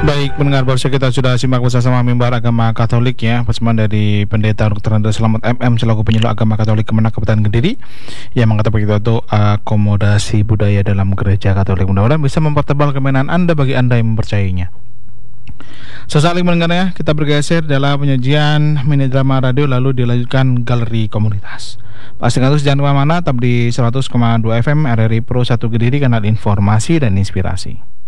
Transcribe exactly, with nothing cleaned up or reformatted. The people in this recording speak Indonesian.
Baik, pendengar baru saja kita sudah simak bersama mimbar agama Katolik ya, pesan dari Pendeta Doktor Andreas Selamat M M selaku penyuluh agama Katolik Kemenak Kabupaten Kediri yang mengatakan kita itu akomodasi budaya dalam gereja Katolik. Mudah-mudahan bisa mempertebal kemenangan Anda bagi Anda yang mempercayainya. Sesaling mendengarnya, kita bergeser dalam penyajian mini drama radio lalu dilanjutkan galeri komunitas. Pasti ngatus jangan kemana-mana, tetap di seratus koma dua F M R R I Pro satu Kediri, kanal informasi dan inspirasi.